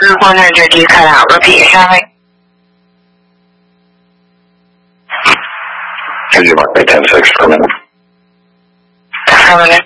100, you cut out. Repeat yourself. Could you mark me 10-6 for a minute? Affirmative.